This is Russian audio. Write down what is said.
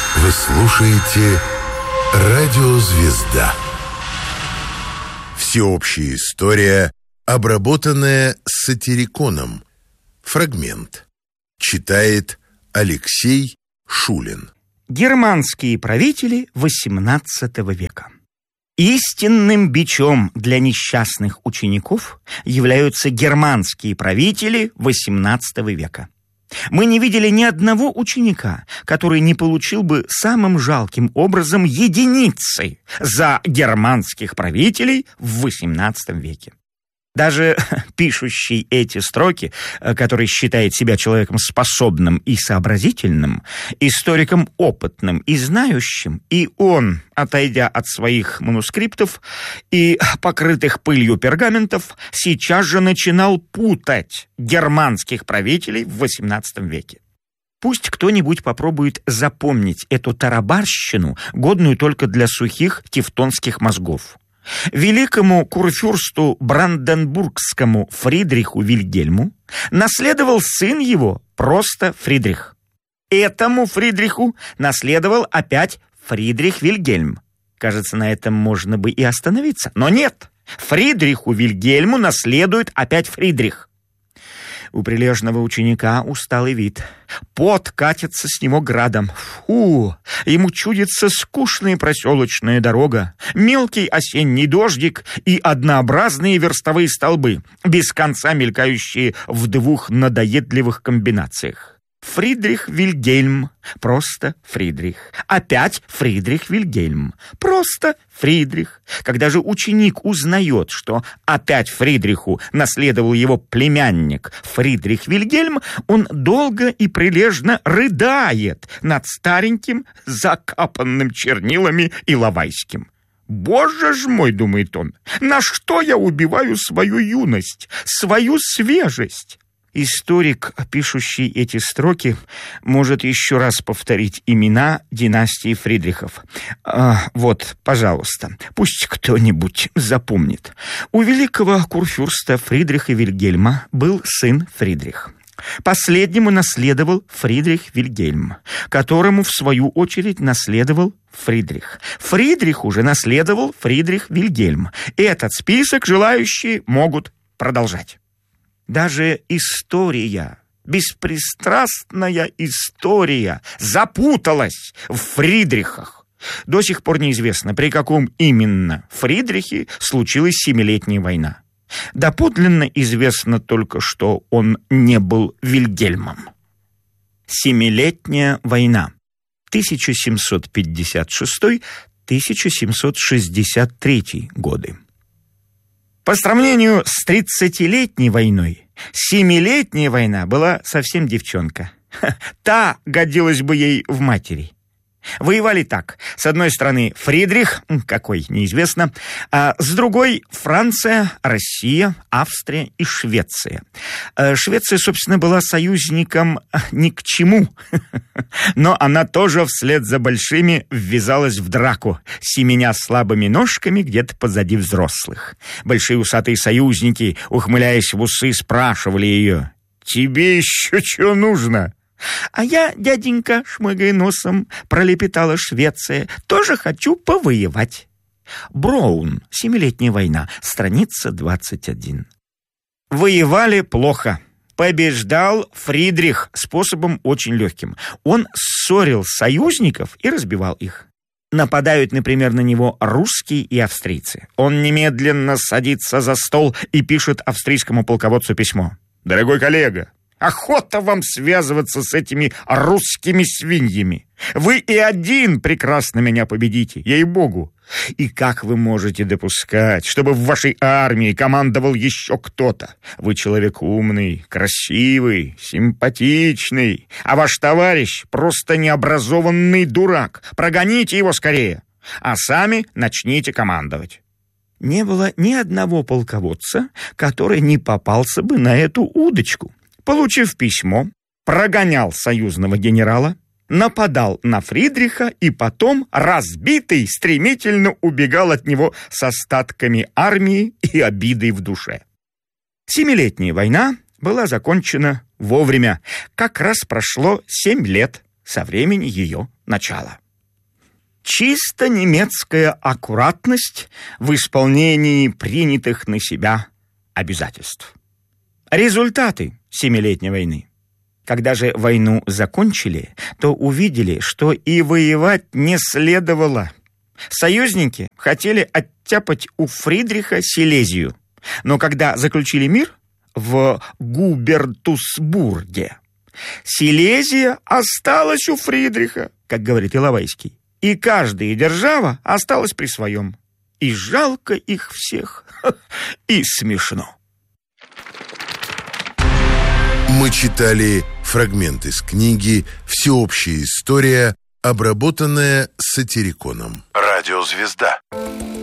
Вы слушаете «Радиозвезда». Всеобщая история, обработанная сатириконом. Фрагмент. Читает Алексей Шулин. Германские правители XVIII века. Истинным бичом для несчастных учеников являются германские правители XVIII века. Мы не видели ни одного ученика, который не получил бы самым жалким образом единицы за германских правителей в XVIII веке. Даже пишущий эти строки, который считает себя человеком способным и сообразительным, историком опытным и знающим, и он, отойдя от своих манускриптов и покрытых пылью пергаментов, сейчас же начинал путать германских правителей в XVIII веке. Пусть кто-нибудь попробует запомнить эту тарабарщину, годную только для сухих тевтонских мозгов. Великому курфюрсту Бранденбургскому Фридриху Вильгельму наследовал сын его просто Фридрих. Этому Фридриху наследовал опять Фридрих Вильгельм. Кажется, на этом можно бы и остановиться. Но нет, Фридриху Вильгельму наследует опять Фридрих. У прилежного ученика усталый вид. Пот катится с него градом. Фу! Ему чудится скучная проселочная дорога, мелкий осенний дождик и однообразные верстовые столбы, без конца мелькающие в двух надоедливых комбинациях. Фридрих Вильгельм, просто Фридрих. Опять Фридрих Вильгельм, просто Фридрих. Когда же ученик узнает, что опять Фридриху наследовал его племянник Фридрих Вильгельм, он долго и прилежно рыдает над стареньким, закапанным чернилами Иловайским. «Боже ж мой, — думает он, — на что я убиваю свою юность, свою свежесть?» Историк, пишущий эти строки, может еще раз повторить имена династии Фридрихов. Вот, пожалуйста, пусть кто-нибудь запомнит. У великого курфюрста Фридриха Вильгельма был сын Фридрих. Последнему наследовал Фридрих Вильгельм, которому, в свою очередь, наследовал Фридрих. Фридрих уже наследовал Фридрих Вильгельм. Этот список желающие могут продолжать. Даже история, беспристрастная история, запуталась в Фридрихах. До сих пор неизвестно, при каком именно Фридрихе случилась Семилетняя война. Доподлинно известно только, что он не был Вильгельмом. Семилетняя война. 1756-1763 годы. По сравнению с 30-летней войной, 7-летняя война была совсем девчонка. Та годилась бы ей в матери. Воевали так. С одной стороны Фридрих, какой, неизвестно, а с другой Франция, Россия, Австрия и Швеция. Швеция, собственно, была союзником ни к чему, но она тоже вслед за большими ввязалась в драку, семеня слабыми ножками где-то позади взрослых. Большие усатые союзники, ухмыляясь в усы, спрашивали ее: «Тебе еще что нужно?» «А я, дяденька, шмыгая носом, пролепетала Швеция, тоже хочу повоевать». Броун. Семилетняя война. Страница 21. Воевали плохо. Побеждал Фридрих способом очень легким. Он ссорил союзников и разбивал их. Нападают, например, на него русские и австрийцы. Он немедленно садится за стол и пишет австрийскому полководцу письмо. «Дорогой коллега, охота вам связываться с этими русскими свиньями. Вы и один прекрасно меня победите, ей-богу. И как вы можете допускать, чтобы в вашей армии командовал еще кто-то? Вы человек умный, красивый, симпатичный, а ваш товарищ просто необразованный дурак. Прогоните его скорее, а сами начните командовать». Не было ни одного полководца, который не попался бы на эту удочку. Получив письмо, прогонял союзного генерала, нападал на Фридриха и потом, разбитый, стремительно убегал от него с остатками армии и обидой в душе. Семилетняя война была закончена вовремя. Как раз прошло 7 лет со времени ее начала. Чисто немецкая аккуратность в исполнении принятых на себя обязательств. Результаты Семилетней войны. Когда же войну закончили, то увидели, что и воевать не следовало. Союзники хотели оттяпать у Фридриха Силезию, но когда заключили мир в Губертусбурге, Силезия осталась у Фридриха, как говорит Иловайский, и каждая держава осталась при своем. И жалко их всех, и смешно. Мы читали фрагмент из книги «Всеобщая история», обработанная Сатириконом. Радиозвезда.